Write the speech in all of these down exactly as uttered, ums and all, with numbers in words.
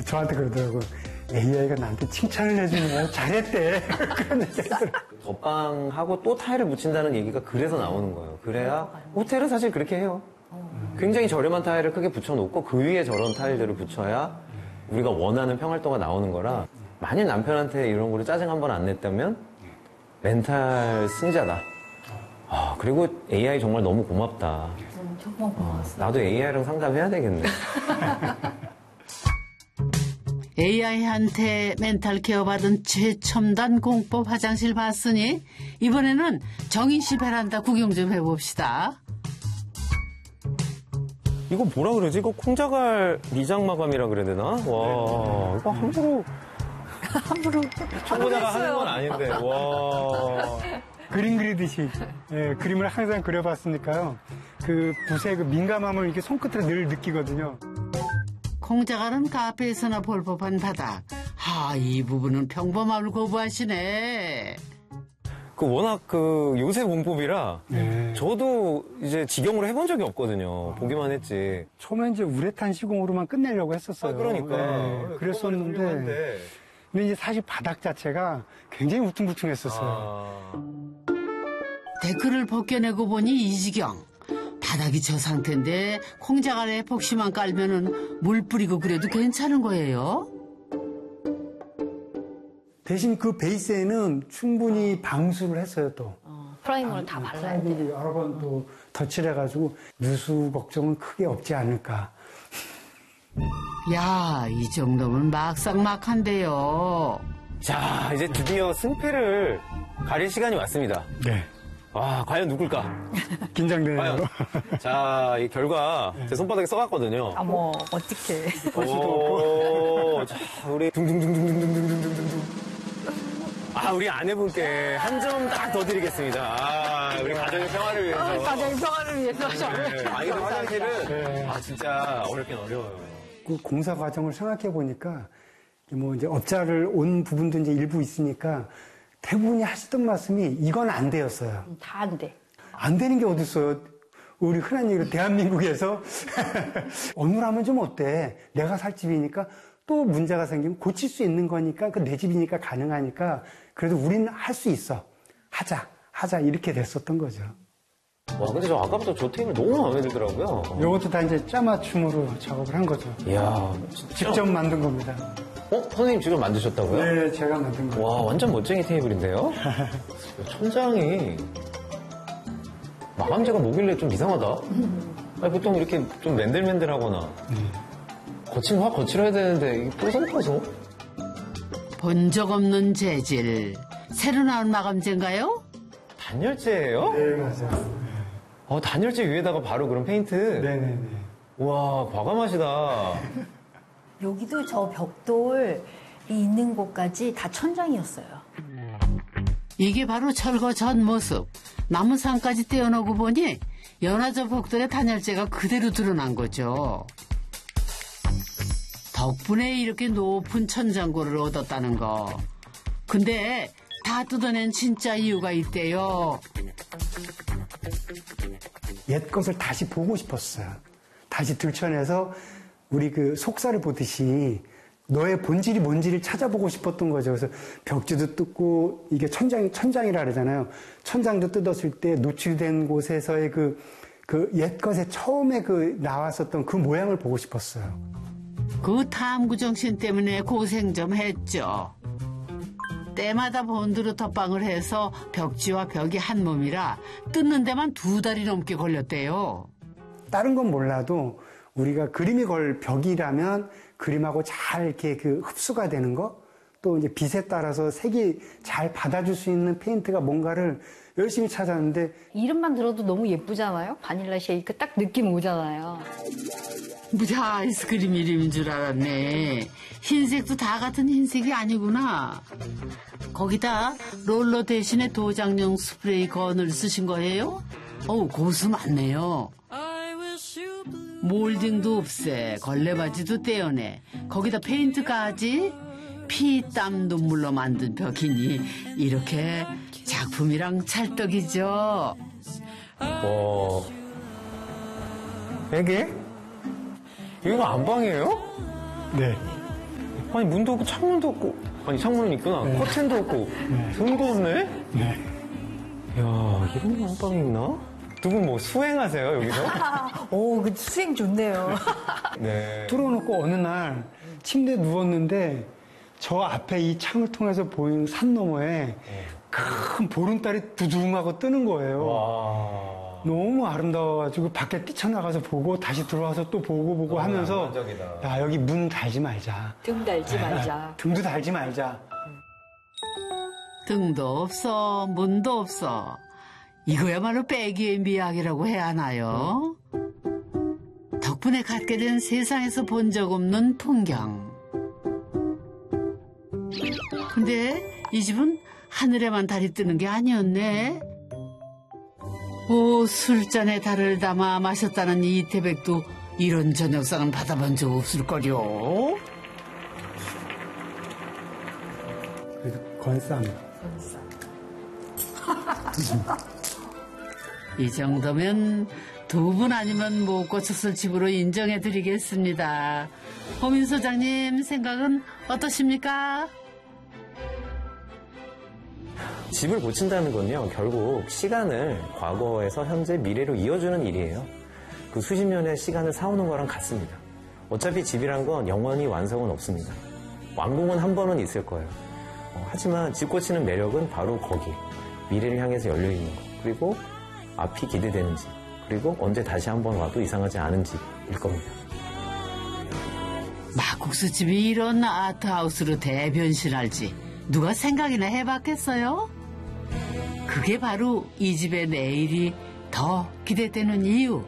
저한테 그러더라고요. 에이아이가 나한테 칭찬을 해주는 거야. 잘했대. 그런 얘기들. 덧방하고 또 타일을 붙인다는 얘기가 그래서 나오는 거예요. 그래야 호텔은 사실 그렇게 해요. 굉장히 저렴한 타일을 크게 붙여놓고 그 위에 저런 타일들을 붙여야 우리가 원하는 평활도가 나오는 거라 만일 남편한테 이런 거를 짜증 한 번 안 냈다면 멘탈 승자다. 아, 그리고 에이아이 정말 너무 고맙다. 음, 정말 고마웠어요. 아, 나도 에이아이랑 상담해야 되겠네. 에이아이한테 멘탈 케어 받은 최첨단 공법 화장실 봤으니 이번에는 정인 씨 베란다 구경 좀 해봅시다. 이거 뭐라 그러지? 이거 콩자갈 미장 마감이라 그래야 되나? 와, 이거 함부로 함부로 초보자가 하는 건 아닌데. 와. 그림 그리듯이 예, 그림을 항상 그려봤으니까요. 그 붓의 그 민감함을 이렇게 손끝으로 늘 느끼거든요. 콩자갈은 카페에서나 볼 법한 바닥. 하, 이 부분은 평범함을 거부하시네. 그 워낙 그 요새 공법이라 네. 저도 이제 직영으로 해본 적이 없거든요. 보기만 했지. 처음에 이제 우레탄 시공으로만 끝내려고 했었어요. 아, 그러니까. 네, 그랬었는데 근데 이제 사실 바닥 자체가 굉장히 우퉁불퉁했었어요. 아... 데크를 벗겨내고 보니 이 지경. 바닥이 저 상태인데 콩자갈 에폭시만 깔면은 물 뿌리고 그래도 괜찮은 거예요? 대신 그 베이스에는 충분히 방수를 했어요, 또. 어, 프라이머를 다 발라야 돼요. 프라이머를 여러 번 또 덧칠 해가지고 누수 걱정은 크게 없지 않을까. 야, 이 정도면 막상막한데요. 자, 이제 드디어 승패를 가릴 시간이 왔습니다. 네. 와, 과연 누굴까? 긴장되네요. 과연. 자, 이 결과 제 손바닥에 써갔거든요. 아, 뭐, 어떡해. 오, 자, 우리 둥둥둥둥둥둥둥둥둥둥. 아, 우리 아내분께 한 점 딱 더 드리겠습니다. 아, 우리 가정의 평화를 위해서. 아, 가정의 평화를 위해서. 네. 아, 이거 화장실은 네. 아, 진짜 어렵긴 어려워요. 그 공사 과정을 생각해 보니까 뭐 이제 업자를 온 부분도 이제 일부 있으니까 대부분이 하시던 말씀이 이건 안 되었어요. 다 안 돼. 안 되는 게 어딨어요. 우리 흔한 얘기로 대한민국에서 어눌하면 좀 어때? 내가 살 집이니까 또 문제가 생기면 고칠 수 있는 거니까 그 내 집이니까 가능하니까 그래도 우리는 할 수 있어. 하자. 하자. 이렇게 됐었던 거죠. 와, 근데 저 아까부터 저 테이블 너무 마음에 들더라고요. 이것도 다 이제 짜맞춤으로 작업을 한 거죠. 이야, 직접 만든 겁니다. 어? 선생님 직접 만드셨다고요? 네, 제가 만든 거예요. 와, 완전 멋쟁이 테이블인데요? 천장이 마감재가 뭐길래 좀 이상하다? 아니, 보통 이렇게 좀 맨들맨들하거나 거친 확 거칠어야 되는데 이게 뽀송뽀송? 본 적 없는 재질. 새로 나온 마감재인가요? 단열재예요? 네, 맞아요. 어, 단열재 위에다가 바로 그런 페인트? 네네네. 와, 과감하시다. 여기도 저 벽돌이 있는 곳까지 다 천장이었어요. 이게 바로 철거 전 모습. 나무상까지 떼어놓고 보니 연화저 벽돌의 단열재가 그대로 드러난 거죠. 덕분에 이렇게 높은 천장고를 얻었다는 거. 근데 다 뜯어낸 진짜 이유가 있대요. 옛 것을 다시 보고 싶었어요. 다시 들춰내서 우리 그 속살을 보듯이 너의 본질이 뭔지를 찾아보고 싶었던 거죠. 그래서 벽지도 뜯고 이게 천장, 천장이라 그러잖아요. 천장도 뜯었을 때 노출된 곳에서의 그, 그 옛것에 처음에 그 나왔었던 그 모양을 보고 싶었어요. 그 탐구 정신 때문에 고생 좀 했죠. 때마다 본드로 덧방을 해서 벽지와 벽이 한 몸이라 뜯는 데만 두 달이 넘게 걸렸대요. 다른 건 몰라도 우리가 그림이 걸 벽이라면 그림하고 잘 이렇게 그 흡수가 되는 거, 또 이제 빛에 따라서 색이 잘 받아줄 수 있는 페인트가 뭔가를 열심히 찾았는데 이름만 들어도 너무 예쁘잖아요? 바닐라 쉐이크 딱 느낌 오잖아요. 무자 아이스크림 이름인 줄 알았네. 흰색도 다 같은 흰색이 아니구나. 거기다 롤러 대신에 도장용 스프레이 건을 쓰신 거예요? 어우, 고수 많네요. 몰딩도 없애, 걸레바지도 떼어내, 거기다 페인트까지. 피, 땀, 눈물로 만든 벽이니 이렇게 작품이랑 찰떡이죠. 와. 이게? 이거 안방이에요? 네. 아니, 문도 없고, 창문도 없고. 아니, 창문은 있구나. 네. 커튼도 없고. 네. 등도 없네? 네. 이야, 이런 안방이 있나? 두 분 뭐 수행하세요, 여기서? 오, 그 수행 좋네요. 네. 뚫어놓고 어느 날 침대에 누웠는데 저 앞에 이 창을 통해서 보이는 산 너머에 큰 보름달이 두둥하고 뜨는 거예요. 와. 너무 아름다워가지고 밖에 뛰쳐나가서 보고 다시 들어와서 또 보고 보고 하면서 낭만적이다. 야, 여기 문 달지 말자. 등 달지 말자. 등도 달지 말자. 등도 없어, 문도 없어. 이거야말로 빼기의 미학이라고 해야 하나요? 덕분에 갖게 된 세상에서 본 적 없는 풍경. 근데 이 집은 하늘에만 달이 뜨는 게 아니었네. 오, 술잔에 달을 담아 마셨다는 이태백도 이런 저녁상은 받아본 적 없을걸요? 그래서 건쌈. 이 정도면 두 분 아니면 못 고쳤을 집으로 인정해드리겠습니다. 호민 소장님 생각은 어떠십니까? 집을 고친다는 건요, 결국 시간을 과거에서 현재, 미래로 이어주는 일이에요. 그 수십 년의 시간을 사오는 거랑 같습니다. 어차피 집이란 건 영원히 완성은 없습니다. 완공은 한 번은 있을 거예요. 어, 하지만 집 고치는 매력은 바로 거기. 미래를 향해서 열려있는 거. 그리고 앞이 기대되는 집. 그리고 언제 다시 한번 와도 이상하지 않은 집일 겁니다. 막국수집이 이런 아트하우스로 대변신할지 누가 생각이나 해봤겠어요? 그게 바로 이 집의 내일이 더 기대되는 이유.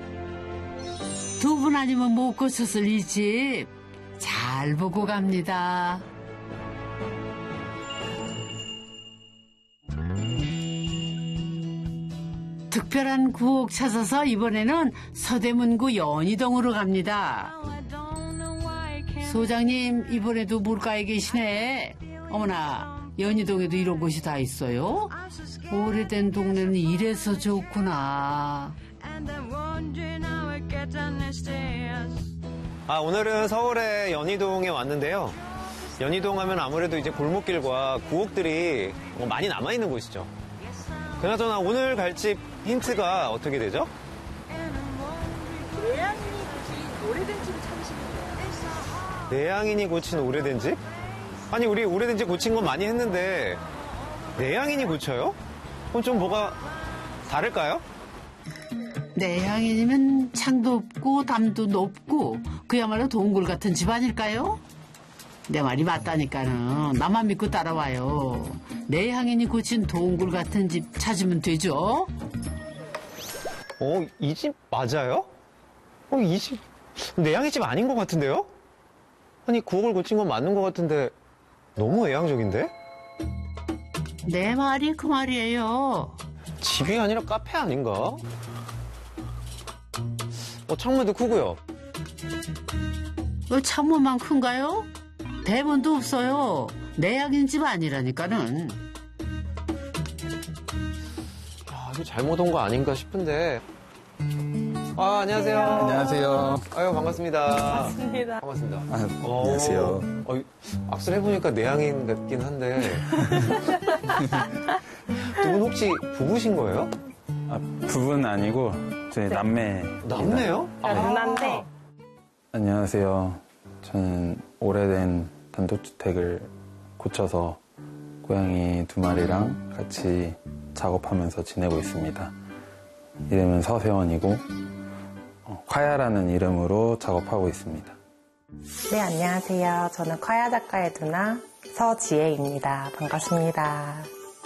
두 분 아니면 못 고쳤을 이 집 잘 보고 갑니다. 특별한 구옥 찾아서 이번에는 서대문구 연희동으로 갑니다. 소장님, 이번에도 물가에 계시네. 어머나, 연희동에도 이런 곳이 다 있어요? 오래된 동네는 이래서 좋구나. 아, 오늘은 서울의 연희동에 왔는데요. 연희동 하면 아무래도 이제 골목길과 구옥들이 뭐 많이 남아있는 곳이죠. 그나저나 오늘 갈 집 힌트가 어떻게 되죠? 내양인이 고친 오래된 집을 찾으시면 돼요. 내양인이 고친 오래된 집? 아니, 우리 오래된 집 고친 건 많이 했는데 내양인이 고쳐요? 그럼 좀 뭐가 다를까요? 내향인이면 창도 없고 담도 높고 그야말로 동굴 같은 집 아닐까요? 내 말이 맞다니까는 나만 믿고 따라와요. 내향인이 고친 동굴 같은 집 찾으면 되죠? 어, 이 집 맞아요? 어, 이 집 내양이 집 아닌 것 같은데요? 아니, 구옥을 고친 건 맞는 것 같은데 너무 외향적인데? 내 말이 그 말이에요. 집이 아니라 카페 아닌가? 어, 창문도 크고요. 어, 창문만 큰가요? 대문도 없어요. 내향인 집 아니라니까는. 아, 이거 잘못 온 거 아닌가 싶은데. 아, 안녕하세요. 안녕하세요. 아유, 반갑습니다. 반갑습니다. 반갑습니다. 아, 어, 안녕하세요. 어, 악수를 해보니까 내향인 같긴 한데. 두 분 혹시 부부신 거예요? 아, 부부는 아니고 저희 남매. 남매요? 저 누나인데 안녕하세요. 저는 오래된 단독주택을 고쳐서 고양이 두 마리랑 같이 작업하면서 지내고 있습니다. 이름은 서세원이고 어, 콰야라는 이름으로 작업하고 있습니다. 네, 안녕하세요. 저는 콰야 작가의 누나 서지혜입니다. 반갑습니다.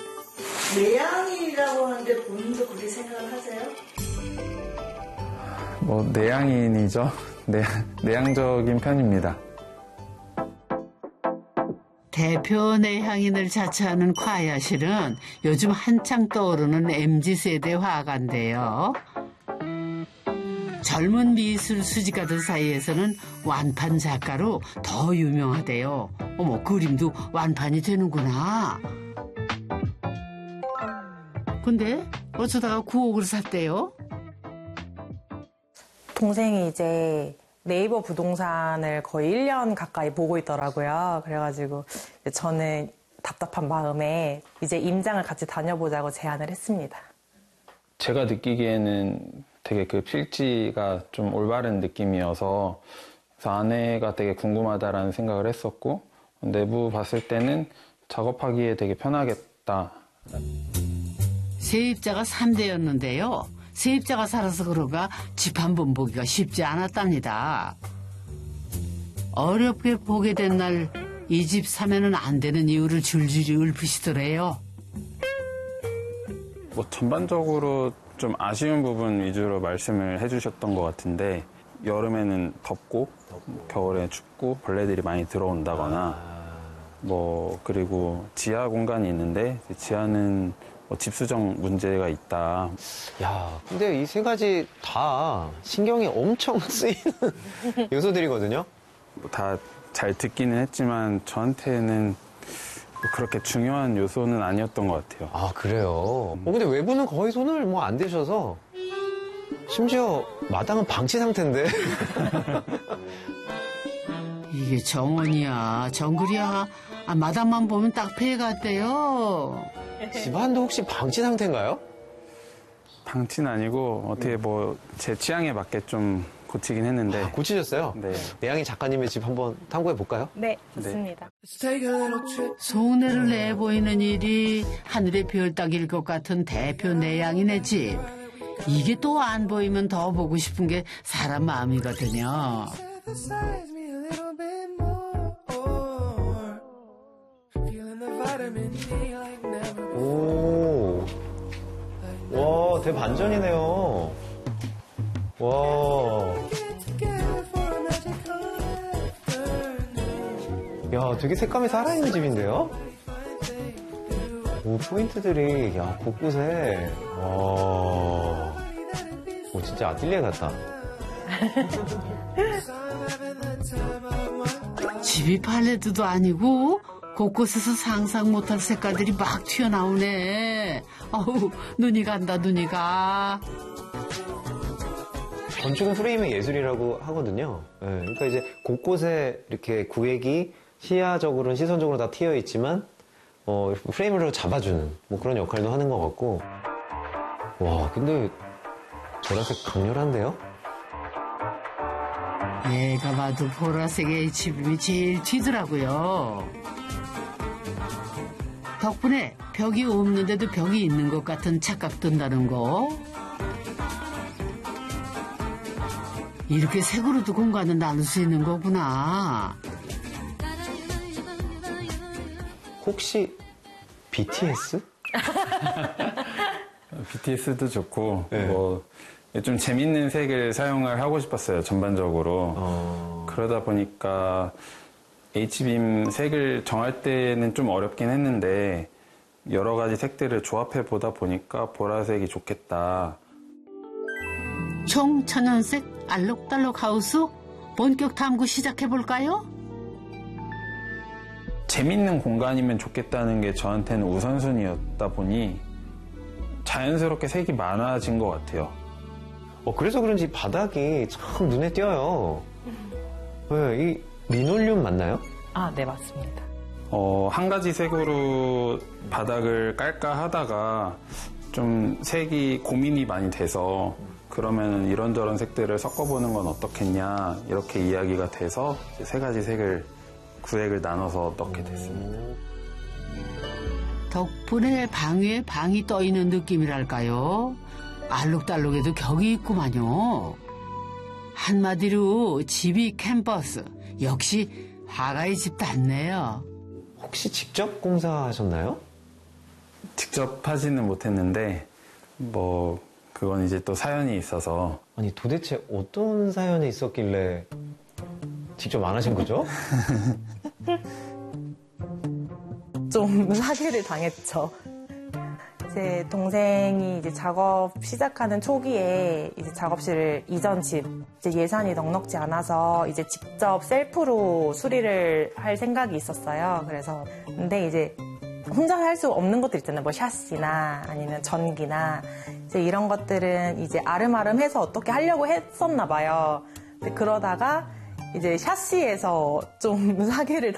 내향인이라고 하는데 본인도 그렇게 생각을 하세요? 뭐 내향인이죠. 내, 내향적인 편입니다. 대표 내향인을 자처하는 콰야실은 요즘 한창 떠오르는 엠지 세대 화가인데요. 젊은 미술 수집가들 사이에서는 완판 작가로 더 유명하대요. 어머, 그림도 완판이 되는구나. 근데 어쩌다가 구옥을 샀대요? 동생이 이제 네이버 부동산을 거의 일 년 가까이 보고 있더라고요. 그래가지고 저는 답답한 마음에 이제 임장을 같이 다녀보자고 제안을 했습니다. 제가 느끼기에는 되게 그 필지가 좀 올바른 느낌이어서 그래서 아내가 되게 궁금하다라는 생각을 했었고 내부 봤을 때는 작업하기에 되게 편하겠다. 세입자가 삼 대였는데요. 세입자가 살아서 그런가 집 한 번 보기가 쉽지 않았답니다. 어렵게 보게 된 날 이 집 사면은 안 되는 이유를 줄줄이 읊으시더래요. 뭐 전반적으로 좀 아쉬운 부분 위주로 말씀을 해주셨던 것 같은데 여름에는 덥고 겨울에 춥고 벌레들이 많이 들어온다거나 뭐 그리고 지하 공간이 있는데 지하는 뭐 집수정 문제가 있다. 야, 근데 이 세 가지 다 신경이 엄청 쓰이는 요소들이거든요. 뭐 다 잘 듣기는 했지만 저한테는 뭐 그렇게 중요한 요소는 아니었던 것 같아요. 아, 그래요? 어, 근데 외부는 거의 손을 뭐 안 대셔서 심지어 마당은 방치 상태인데. 이게 정원이야 정글이야. 아, 마당만 보면 딱 폐해 같대요. 집안도 혹시 방치 상태인가요? 방치는 아니고 어떻게 뭐 제 취향에 맞게 좀 고치긴 했는데. 아, 고치셨어요? 네. 내양이 작가님의 집 한번 탐구해 볼까요? 네, 좋습니다. 속내를 내보이는 일이 하늘의 별 따기일 것 같은 대표 내양이네 집. 이게 또 안 보이면 더 보고 싶은 게 사람 마음이거든요. 오. 와, 대반전이네요. 와. 야, 되게 색감이 살아있는 집인데요? 오, 포인트들이, 야, 곳곳에, 와. 오, 진짜 아틀리에 같다. 집이 팔레트도 아니고 곳곳에서 상상 못할 색깔들이 막 튀어나오네. 어우, 눈이 간다, 눈이 가. 건축은 프레임의 예술이라고 하거든요. 예, 그러니까 이제 곳곳에 이렇게 구획이 시야적으로는 시선적으로 다 튀어 있지만 어, 프레임으로 잡아주는 뭐 그런 역할도 하는 것 같고. 와, 근데 보라색 강렬한데요? 얘가 봐도 보라색의 에이치비엠이 제일 튀더라고요. 덕분에 벽이 없는데도 벽이 있는 것 같은 착각 든다는 거. 이렇게 색으로도 공간을 나눌 수 있는 거구나. 혹시 비티에스? 비티에스도 좋고 네. 뭐 좀 재밌는 색을 사용을 하고 싶었어요. 전반적으로. 어... 그러다 보니까 에이치비엠 색을 정할 때는 좀 어렵긴 했는데 여러 가지 색들을 조합해 보다 보니까 보라색이 좋겠다. 청천연색 알록달록 하우스 본격 탐구 시작해볼까요? 재밌는 공간이면 좋겠다는 게 저한테는 우선순위였다 보니 자연스럽게 색이 많아진 것 같아요. 어, 그래서 그런지 바닥이 참 눈에 띄어요. 네, 이 리놀륨 맞나요? 아, 네, 맞습니다. 어, 한 가지 색으로 바닥을 깔까 하다가 좀 색이 고민이 많이 돼서 그러면 이런저런 색들을 섞어보는 건 어떻겠냐 이렇게 이야기가 돼서 세 가지 색을 구획을 나눠서 넣게 됐습니다. 덕분에 방 위에 방이 떠있는 느낌이랄까요? 알록달록해도 격이 있구만요. 한마디로 집이 캠퍼스. 역시 화가의 집 같네요. 혹시 직접 공사하셨나요? 직접 하지는 못했는데 뭐 그건 이제 또 사연이 있어서. 아니, 도대체 어떤 사연이 있었길래 직접 안 하신 거죠? 좀 사기를 당했죠. 제 동생이 이제 작업 시작하는 초기에 이제 작업실을 이전 집 이제 예산이 넉넉지 않아서 이제 직접 셀프로 수리를 할 생각이 있었어요. 그래서 근데 이제 혼자 할 수 없는 것들 있잖아요. 뭐 샤시나 아니면 전기나 이제 이런 것들은 이제 아름아름해서 어떻게 하려고 했었나 봐요. 그러다가 이제 샤시에서 좀 사기를